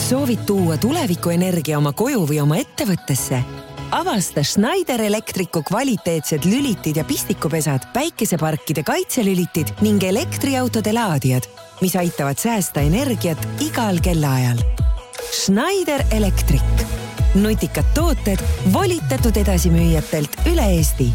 Soovid tuua tulevikuenergia oma koju või oma ettevõttesse? Avasta Schneider Electricu kvaliteetsed lülitid ja pistikupesad, päikeseparkide kaitselülitid ning elektriautode laadijad, mis aitavad säästa energiat igal kellaajal. Schneider Electric. Nutikad tooted volitatud edasimüüjatelt üle Eesti.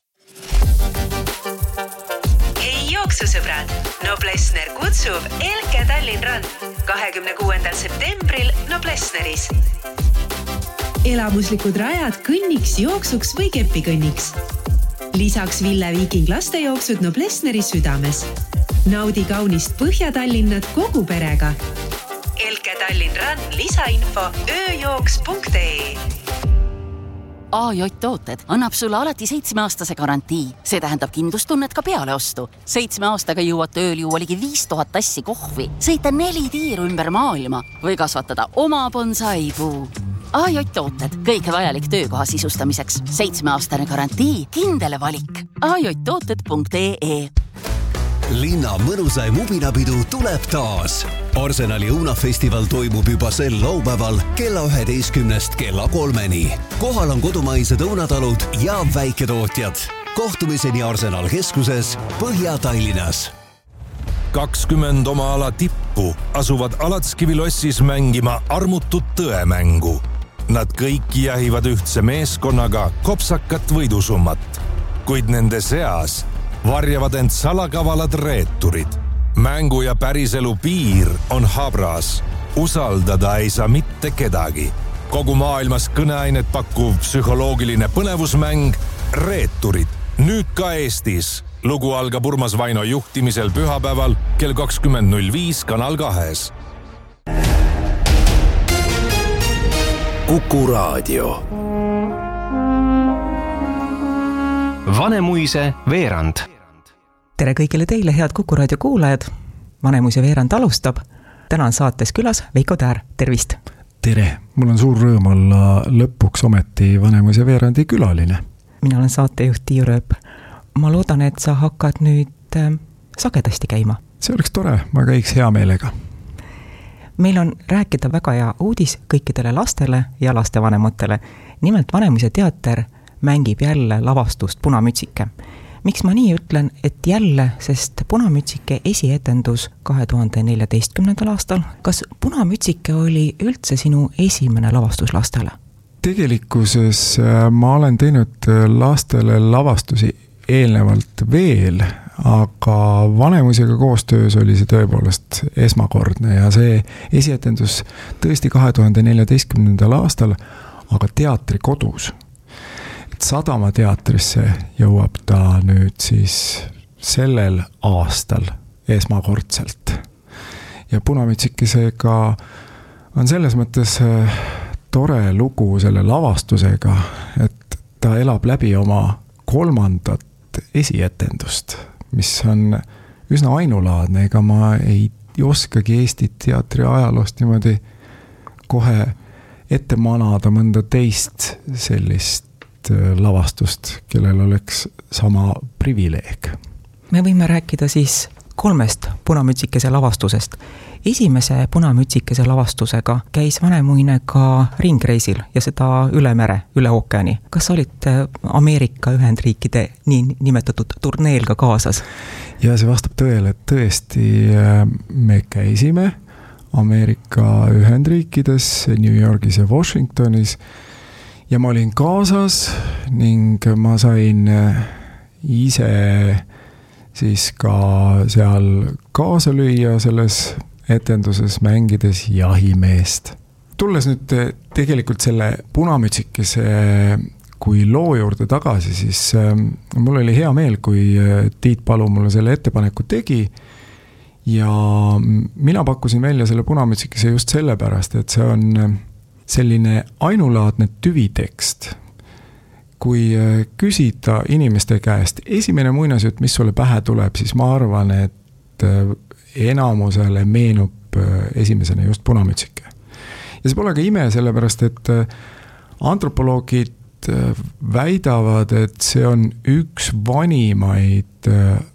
Hei jooksusõbrad! Noblessner kutsub Elke Tallinn Run 26. septembril Noblessneris. Elamuslikud rajad kõnniks, jooksuks või kepikõnniks. Lisaks Ville Viiking lastejooksud Noblessneri südames. Naudi kaunist Põhja-Tallinnat kogu perega. Elke Tallinn Run lisainfo ööjooks.ee. AJ Tooted annab sulle alati 7-aastase garantii. See tähendab kindlustunnet ka peale ostu. 7 aastaga jõuad tööl juua ligi 5000 tassi kohvi, sõita 4 tiiru ümber maailma või kasvatada oma bonsaipuu. AJ Tooted, kõike vajalik töökoha sisustamiseks. 7-aastane garantii, kindele valik. ajtooted.ee. Linna mõnusaim ubinapidu tuleb taas. Arsenali Unafestival toimub juba sel laupäeval kella 11 kella 3. Kohal on kodumaised õunatalud ja väiketootjad. Kohtumiseni Arsenal keskuses Põhja-Tallinnas. 20 oma ala tippu asuvad Alatskivi lossis mängima armutut tõemängu. Nad kõik jahivad ühtse meeskonnaga kopsakat võidusummat, kuid nende seas varjavad end salakavalad reeturid. Mängu ja päriselu piir on habras. Usaldada ei saa mitte kedagi. Kogu maailmas kõneainet pakkuv psühholoogiline põnevusmäng Reeturid. Nüüd ka Eestis. Lugu algab Urmas Vaino juhtimisel pühapäeval kell 20.05 Kanal 2. Kuku Raadio. Vanemuise veerand. Tere kõigile teile, head Kuku Raadio kuulajad. Vanemuise veerand alustab. Täna on saates külas Veiko Täär. Tervist! Tere! Mul on suur rõõm olla lõpuks ometi Vanemuise veerandi külaline. Mina olen saatejuht Tiiu Rööp. Ma loodan, et sa hakkad nüüd sagedasti käima. See oleks tore, ma käiks hea meelega. Meil on rääkida väga hea uudis kõikidele lastele ja lastevanematele. Nimelt Vanemuise teater mängib jälle lavastust Punamütsike. Miks ma nii ütlen, et jälle, sest Punamütsike esietendus 2014. aastal. Kas Punamütsike oli üldse sinu esimene lavastus lastele? Tegelikkuses ma olen teinud lastele lavastusi eelnevalt veel, aga Vanemuisega koostöös oli see tõepoolest esmakordne ja see esietendus tõesti 2014. aastal, aga teatri kodus. Sadama teatrisse jõuab ta nüüd siis sellel aastal esmakordselt. Ja Punamütsikesega on selles mõttes tore lugu selle lavastusega, et ta elab läbi oma 3. esietendust, mis on üsna ainulaadne, ega ma ei oskagi Eesti teatri ajaloost niimoodi kohe ette manada mõnda teist sellist lavastust, kellel oleks sama privileeg. Me võime rääkida siis 3 Punamütsikese lavastusest. Esimese Punamütsikese lavastusega käis Vanemuine ka ringreisil ja seda üle mere, üle ookeani. Kas olid Ameerika Ühendriikide nii nimetatud turneel ka kaasas? Ja see vastab tõele, et tõesti me käisime Ameerika Ühendriikides, New Yorgis ja Washingtonis ja ma olin kaasas ning ma sain ise siis ka seal kaasa lüüa selles etenduses mängides jahimeest. Tulles nüüd tegelikult selle Punamütsikese kui loo juurde tagasi, siis mul oli hea meel, kui Tiit Palu mulle selle ettepaneku tegi ja mina pakkusin välja selle Punamütsikese just sellepärast, et see on selline ainulaadne tüvitekst. Kui küsida inimeste käest esimene muinasjutt, mis sulle pähe tuleb, siis ma arvan, et enamusele meenub esimesena just Punamütsike. Ja see pole ka ime, sellepärast, et antropoloogid väidavad, et see on üks vanimaid